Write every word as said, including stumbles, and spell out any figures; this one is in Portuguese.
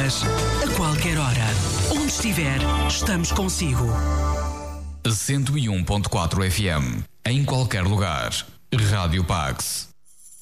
horas, a qualquer hora. Onde estiver, estamos consigo. cento e um ponto quatro F M. Em qualquer lugar. Rádio Pax.